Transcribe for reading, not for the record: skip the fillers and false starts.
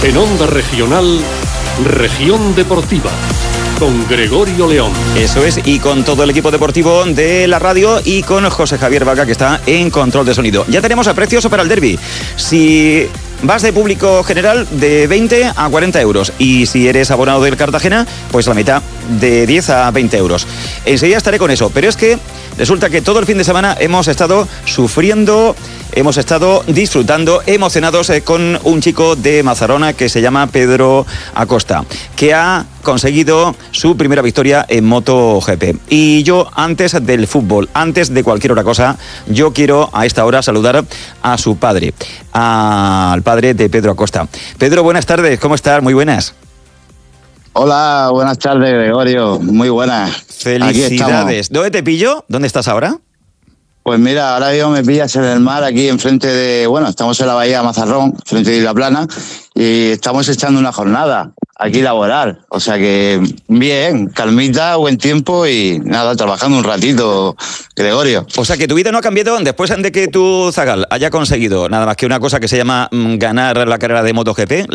En Onda Regional, Región Deportiva, con Gregorio León. Eso es, y con todo el equipo deportivo de la radio y con José Javier Vaca, que está en control de sonido. Ya tenemos a precios para el derbi. Si vas de público general, de 20 a 40 euros. Y si eres abonado del Cartagena, pues la mitad, de 10 a 20 euros. Enseguida estaré con eso. Pero es que resulta que todo el fin de semana hemos estado sufriendo, hemos estado disfrutando, emocionados con un chico de Mazarrona que se llama Pedro Acosta, que ha conseguido su primera victoria en MotoGP. Y yo, antes del fútbol, antes de cualquier otra cosa, yo quiero a esta hora saludar a su padre, al padre de Pedro Acosta. Pedro, buenas tardes, ¿cómo estás? Muy buenas. Hola, buenas tardes, Gregorio. Muy buenas. Felicidades. ¿Dónde te pillo? ¿Dónde estás ahora? Pues mira, ahora mismo me pillas en el mar, aquí enfrente de... Bueno, estamos en la bahía de Mazarrón, frente de Isla Plana, y estamos echando una jornada aquí laboral. O sea que bien, calmita, buen tiempo y nada, trabajando un ratito, Gregorio. O sea que tu vida no ha cambiado después de que tu Zagal haya conseguido nada más que una cosa que se llama ganar la carrera de MotoGP.